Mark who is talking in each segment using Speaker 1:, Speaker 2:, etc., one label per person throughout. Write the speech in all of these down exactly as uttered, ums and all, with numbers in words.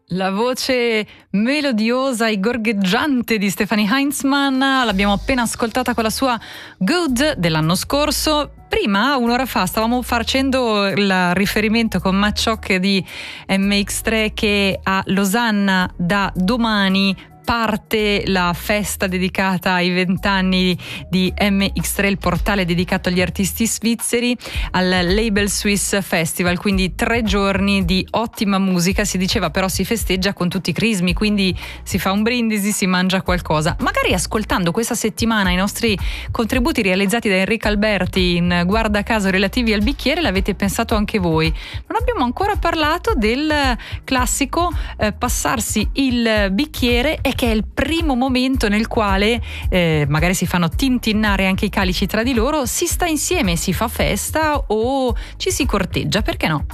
Speaker 1: La voce melodiosa e gorgheggiante di Stefanie Heinzmann l'abbiamo appena ascoltata con la sua Good dell'anno scorso. Prima, un'ora fa, stavamo facendo il riferimento con Macciocch di M X tre che a Losanna da domani parte la festa dedicata ai vent'anni di M X tre, il portale dedicato agli artisti svizzeri, al Label Swiss Festival, quindi tre giorni di ottima musica. Si diceva però si festeggia con tutti i crismi, quindi si fa un brindisi, si mangia qualcosa. Magari ascoltando questa settimana i nostri contributi realizzati da Enrico Alberti in Guarda Caso relativi al bicchiere, l'avete pensato anche voi. Non abbiamo ancora parlato del classico eh, passarsi il bicchiere, e che è il primo momento nel quale eh, magari si fanno tintinnare anche i calici tra di loro, si sta insieme, si fa festa o ci si corteggia, perché no?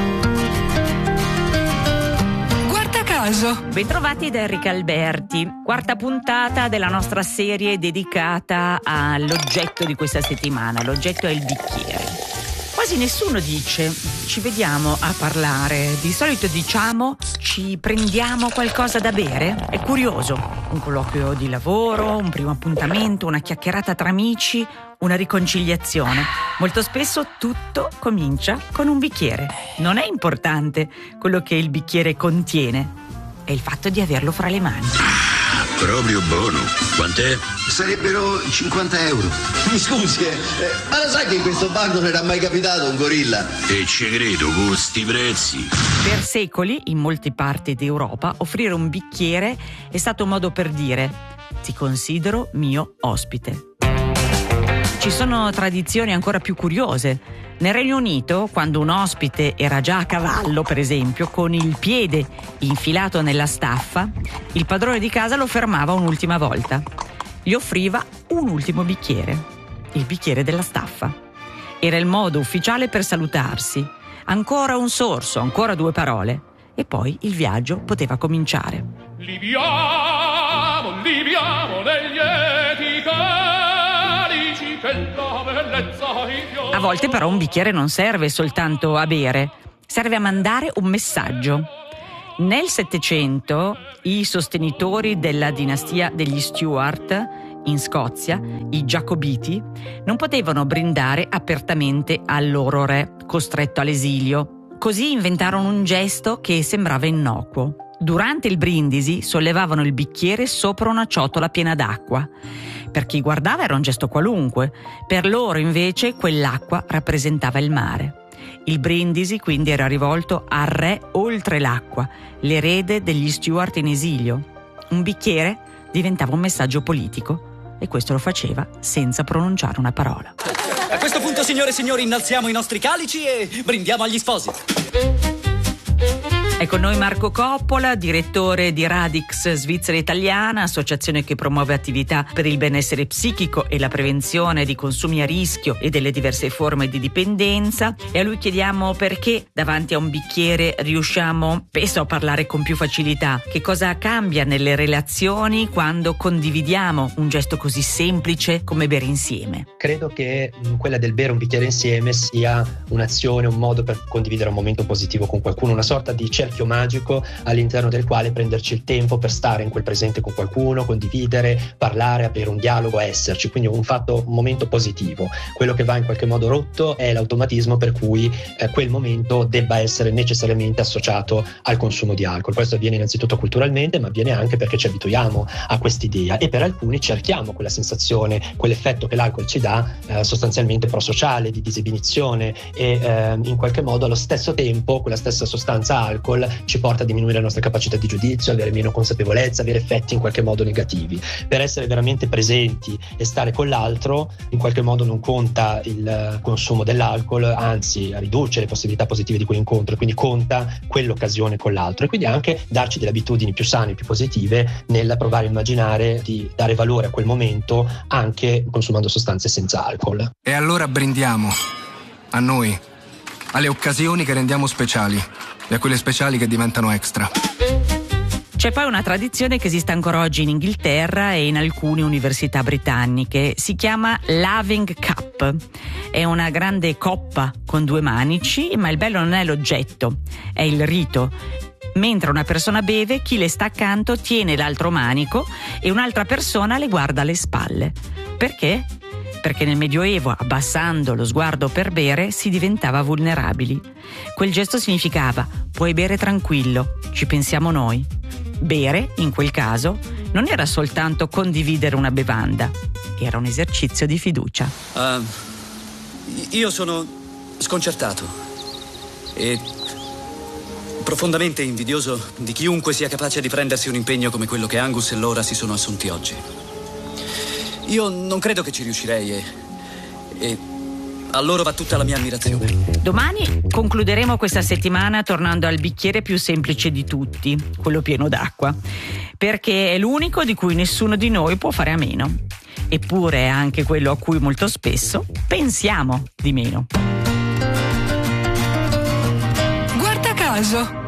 Speaker 1: Guarda caso.
Speaker 2: Bentrovati da Enrico Alberti, quarta puntata della nostra serie dedicata all'oggetto di questa settimana. L'oggetto è il bicchiere. Quasi nessuno dice ci vediamo a parlare, di solito diciamo ci prendiamo qualcosa da bere. È curioso, un colloquio di lavoro, un primo appuntamento, una chiacchierata tra amici, una riconciliazione. Molto spesso tutto comincia con un bicchiere. Non è importante quello che il bicchiere contiene, è il fatto di averlo fra le mani.
Speaker 3: Proprio buono. Quant'è?
Speaker 4: Sarebbero cinquanta euro. Mi scusi, eh, ma lo sai che in questo banco non era mai capitato un gorilla?
Speaker 3: E ci credo, con sti prezzi.
Speaker 2: Per secoli, in molte parti d'Europa, offrire un bicchiere è stato un modo per dire: ti considero mio ospite. Ci sono tradizioni ancora più curiose. Nel Regno Unito, quando un ospite era già a cavallo, per esempio, con il piede infilato nella staffa, il padrone di casa lo fermava un'ultima volta. Gli offriva un ultimo bicchiere, il bicchiere della staffa. Era il modo ufficiale per salutarsi. Ancora un sorso, ancora due parole, e poi il viaggio poteva cominciare.
Speaker 5: Libiamo, libiamo negli eti calici che la bellezza infiora.
Speaker 2: A volte però un bicchiere non serve soltanto a bere, serve a mandare un messaggio. Nel Settecento i sostenitori della dinastia degli Stuart in Scozia, i Giacobiti, non potevano brindare apertamente al loro re, costretto all'esilio. Così inventarono un gesto che sembrava innocuo. Durante il brindisi sollevavano il bicchiere sopra una ciotola piena d'acqua. Per chi guardava era un gesto qualunque, per loro invece quell'acqua rappresentava il mare. Il brindisi quindi era rivolto al re oltre l'acqua, l'erede degli Stuart in esilio. Un bicchiere diventava un messaggio politico, e questo lo faceva senza pronunciare una parola.
Speaker 6: A questo punto, signore e signori, innalziamo i nostri calici e brindiamo agli sposi.
Speaker 2: È con noi Marco Coppola, direttore di Radix Svizzera Italiana, associazione che promuove attività per il benessere psichico e la prevenzione di consumi a rischio e delle diverse forme di dipendenza. E a lui chiediamo perché davanti a un bicchiere riusciamo spesso a parlare con più facilità. Che cosa cambia nelle relazioni quando condividiamo un gesto così semplice come bere insieme?
Speaker 7: Credo che quella del bere un bicchiere insieme sia un'azione, un modo per condividere un momento positivo con qualcuno, una sorta di cerchio magico all'interno del quale prenderci il tempo per stare in quel presente con qualcuno, condividere, parlare, avere un dialogo, esserci, quindi un fatto, un momento positivo. Quello che va in qualche modo rotto è l'automatismo per cui eh, quel momento debba essere necessariamente associato al consumo di alcol. Questo avviene innanzitutto culturalmente, ma avviene anche perché ci abituiamo a quest'idea, e per alcuni cerchiamo quella sensazione, quell'effetto che l'alcol ci dà, eh, sostanzialmente prosociale, di disinibizione, e eh, in qualche modo allo stesso tempo quella stessa sostanza alcol ci porta a diminuire la nostra capacità di giudizio, avere meno consapevolezza, avere effetti in qualche modo negativi. Per essere veramente presenti e stare con l'altro, in qualche modo non conta il consumo dell'alcol, anzi riduce le possibilità positive di quell'incontro, quindi conta quell'occasione con l'altro, e quindi anche darci delle abitudini più sane, più positive nel provare a immaginare di dare valore a quel momento anche consumando sostanze senza alcol.
Speaker 8: E allora brindiamo a noi, alle occasioni che rendiamo speciali e a quelle speciali che diventano extra.
Speaker 2: C'è poi una tradizione che esiste ancora oggi in Inghilterra e in alcune università britanniche. Si chiama Loving Cup. È una grande coppa con due manici, ma il bello non è l'oggetto, è il rito. Mentre una persona beve, chi le sta accanto tiene l'altro manico e un'altra persona le guarda alle spalle. Perché? Perché nel Medioevo, abbassando lo sguardo per bere, si diventava vulnerabili. Quel gesto significava: puoi bere tranquillo, ci pensiamo noi. Bere, in quel caso, non era soltanto condividere una bevanda, era un esercizio di fiducia.
Speaker 6: Uh, io sono sconcertato e profondamente invidioso di chiunque sia capace di prendersi un impegno come quello che Angus e Laura si sono assunti oggi. Io non credo che ci riuscirei e, e a loro va tutta la mia ammirazione.
Speaker 2: Domani concluderemo questa settimana tornando al bicchiere più semplice di tutti, quello pieno d'acqua, perché è l'unico di cui nessuno di noi può fare a meno. Eppure è anche quello a cui molto spesso pensiamo di meno.
Speaker 9: Guarda caso,